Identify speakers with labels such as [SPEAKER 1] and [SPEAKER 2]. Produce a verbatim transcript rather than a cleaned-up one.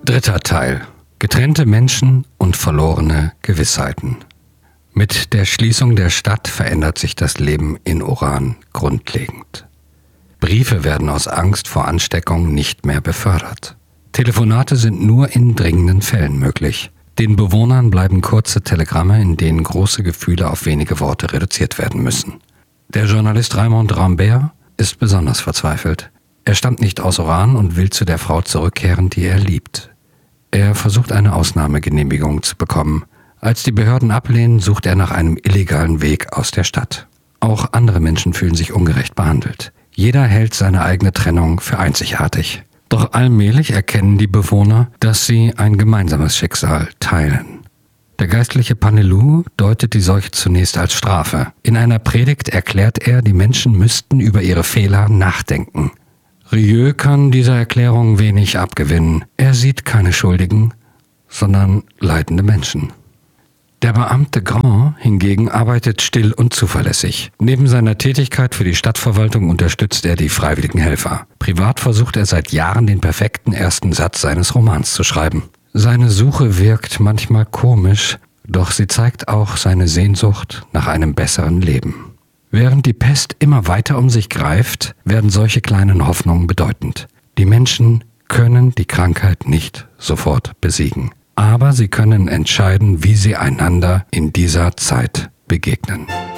[SPEAKER 1] Dritter Teil. Getrennte Menschen und verlorene Gewissheiten. Mit der Schließung der Stadt verändert sich das Leben in Oran grundlegend. Briefe werden aus Angst vor Ansteckung nicht mehr befördert. Telefonate sind nur in dringenden Fällen möglich. Den Bewohnern bleiben kurze Telegramme, in denen große Gefühle auf wenige Worte reduziert werden müssen. Der Journalist Raymond Rambert ist besonders verzweifelt. Er stammt nicht aus Oran und will zu der Frau zurückkehren, die er liebt. Er versucht eine Ausnahmegenehmigung zu bekommen. Als die Behörden ablehnen, sucht er nach einem illegalen Weg aus der Stadt. Auch andere Menschen fühlen sich ungerecht behandelt. Jeder hält seine eigene Trennung für einzigartig. Doch allmählich erkennen die Bewohner, dass sie ein gemeinsames Schicksal teilen. Der geistliche Panelu deutet die Seuche zunächst als Strafe. In einer Predigt erklärt er, die Menschen müssten über ihre Fehler nachdenken. Rieu kann dieser Erklärung wenig abgewinnen. Er sieht keine Schuldigen, sondern leidende Menschen. Der Beamte Grand hingegen arbeitet still und zuverlässig. Neben seiner Tätigkeit für die Stadtverwaltung unterstützt er die freiwilligen Helfer. Privat versucht er seit Jahren den perfekten ersten Satz seines Romans zu schreiben. Seine Suche wirkt manchmal komisch, doch sie zeigt auch seine Sehnsucht nach einem besseren Leben. Während die Pest immer weiter um sich greift, werden solche kleinen Hoffnungen bedeutend. Die Menschen können die Krankheit nicht sofort besiegen. Aber sie können entscheiden, wie sie einander in dieser Zeit begegnen.